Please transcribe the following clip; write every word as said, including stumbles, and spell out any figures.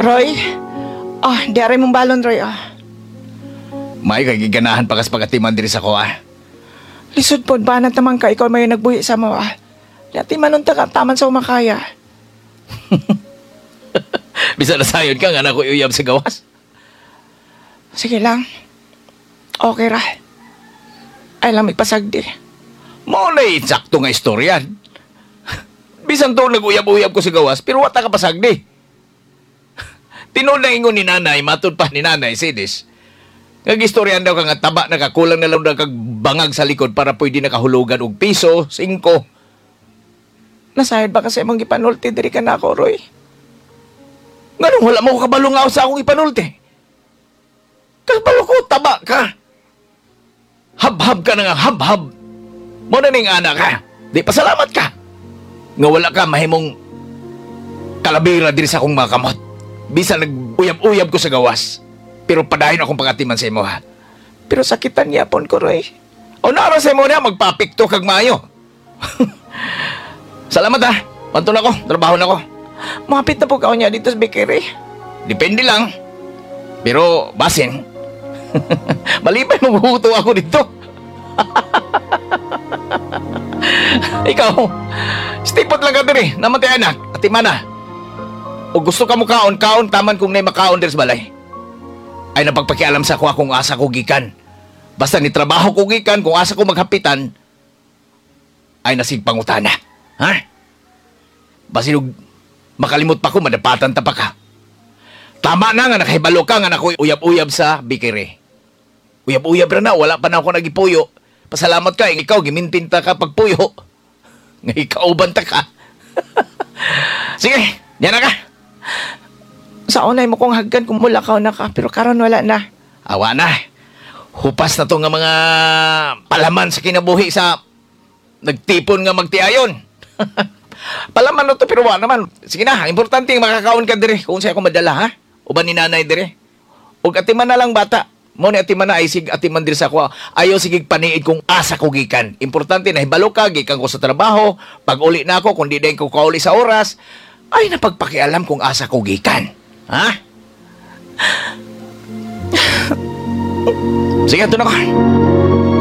Roy? Ah, di aray mong balon, Roy, ah. May kay giganahan pa kas pagatiman diri sa ko ah. Lisod po, banat naman ka, ikaw may nagbuhi sa mo, ah. Dati manunta ka, taman sa umakaya. Bisa na sayon ka nga na ko uyab sa gawas. Sige lang. Okay ra. Ay lang magpasagdi. Mao na eksakto nga istorya. Bisan to nag-uyab-uyab ko sa gawas, pero wata ka pasagdi. Tinuod na ingon ni nanay, matud pa ni nanay, sidis. Nag-istoryan daw ka nga taba, nakakulang na lang daw kag bangag sa likod para pwede nakahulugan og piso, singko. Nasayad ba kasi mong ipanulti diri ka na ako, Roy? Nganong wala mo ko kabalo nga sa akong ipanulti? Kabalo ko, taba ka. Hab-hab ka na nga, hab-hab. Mo na ning anak ka. Di pasalamat ka. Nga wala ka mahimong kalabira diri sa akong mga kamot. Bisa nag-uyab-uyab ko sa gawas. Pero padayon akong pagatiman sa imo ha. Pero sakitan niya pon ko, Roy. O nara sa imo na magpapikto kag maayo. Salamat ha. Panto na ko, trabaho na ko. Mapit na po ka niya dito sa bakery. Depende lang. Pero basin. Malipay maghuhuto ako dito. Ikaw, stipot lang ka diri, namatay anak, ati mana. O gusto ka mo kaon, kaon, taman kung na'y makaon diri sa balay. Ay napagpakialam sa ako kung asa ko gikan. Basta ni trabaho ko gikan, kung asa ko maghapitan, ay nasigpangutana. Ha? Basilog, makalimot pa ko, madapatan ta pa ka. Tama na nga, nakahibalo ka nga nakoy uyab-uyab sa bikiri. Uyab-uyab na na, wala pa na ako nagipuyo. Pasalamat ka, ikaw, gimintinta ka pagpuyo. Nga ikaw banta ka. Sige, yan na ka. Sa unay mo kong haggan kung mula ka na ka, pero karon wala na. Awa na. Hupas na to nga mga palaman sa kinabuhi sa nagtipon nga magtiayon. Palaman na to, pero wala naman. Sige na, importante yung makakaon ka dire kung sa'yo ko madala, ha? Uban ni nanay dire. Huwag atiman na lang bata. Mo ni atiman na ay sig atiman dir sa ko. Ayaw sigig paniid kung asa ko gikan. Importante na hibalo ka gikan ko sa trabaho. Pag uli na ako kung di din ko kauli sa oras, ay napagpakialam kung asa ko gikan. Ha? Sige, ito na ko.